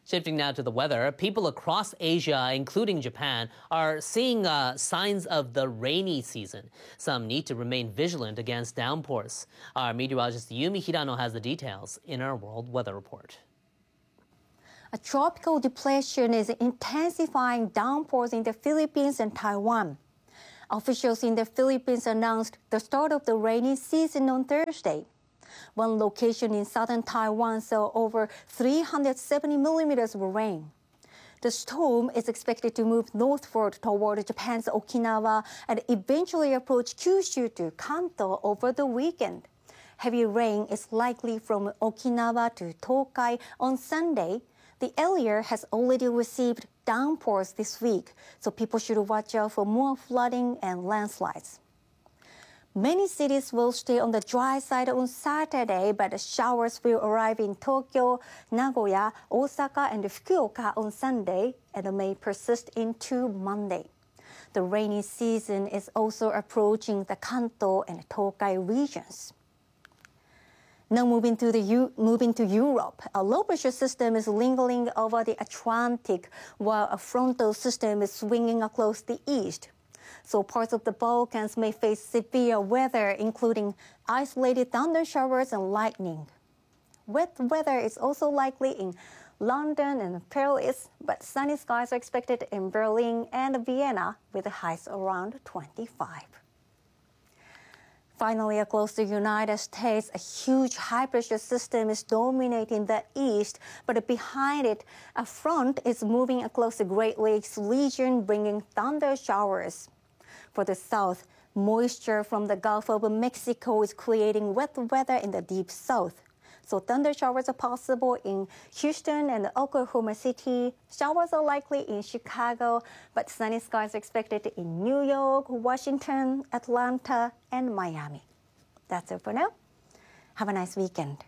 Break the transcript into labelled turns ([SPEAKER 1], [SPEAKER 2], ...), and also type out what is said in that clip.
[SPEAKER 1] Shifting now to the weather, people across Asia, including Japan, are seeing signs of the rainy season. Some need to remain vigilant against downpours. Our meteorologist Yumi Hirano has the details in our World Weather Report.
[SPEAKER 2] A tropical depression is intensifying downpours in the Philippines and Taiwan. Officials in the Philippines announced the start of the rainy season on Thursday. One location in southern Taiwan saw over 370 millimeters of rain. The storm is expected to move northward toward Japan's Okinawa and eventually approach Kyushu to Kanto over the weekend. Heavy rain is likely from Okinawa to Tokai on Sunday. The area has already received downpours this week, so people should watch out for more flooding and landslides. Many cities will stay on the dry side on Saturday, but the showers will arrive in Tokyo, Nagoya, Osaka, and Fukuoka on Sunday and may persist into Monday. The rainy season is also approaching the Kanto and Tokai regions. Now moving to Europe, a low pressure system is lingering over the Atlantic while a frontal system is swinging across the east. So parts of the Balkans may face severe weather, including isolated thunder showers and lightning. Wet weather is also likely in London and Paris, but sunny skies are expected in Berlin and Vienna with highs around 25. Finally, across the United States, a huge high-pressure system is dominating the east, but behind it, a front is moving across the Great Lakes region, bringing thunder showers. For the south, moisture from the Gulf of Mexico is creating wet weather in the deep south. So thunder showers are possible in Houston and Oklahoma City. Showers are likely in Chicago, but sunny skies are expected in New York, Washington, Atlanta, and Miami. That's it for now. Have a nice weekend.